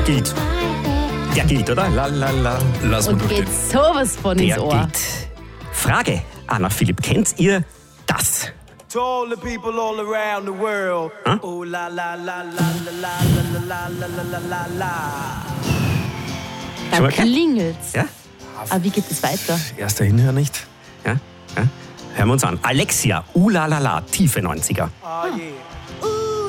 Der geht. Der geht, oder? La, la, la. Lass mal Und durchgehen. geht sowas von ins Der Ohr. geht. Frage, Anna Philipp, kennt ihr das? To all the people all around the world. Huh? Oh la la la la la la la la la la la. Schon Da mal gehört? klingelt's. Ja? Aber wie geht es weiter? Erster Hinhör nicht. Ja? Ja? Hören wir uns an. Alexia, Ulalala, tiefe 90er. Oh yeah.